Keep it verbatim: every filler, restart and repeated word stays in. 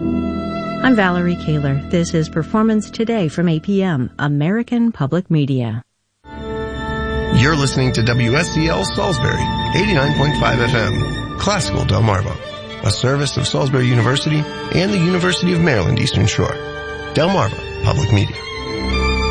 I'm Valerie Kaler. This is Performance Today from A P M, American Public Media. You're listening to W S C L Salisbury, eighty-nine point five F M, Classical Delmarva, a service of Salisbury University and the University of Maryland Eastern Shore. Delmarva Public Media.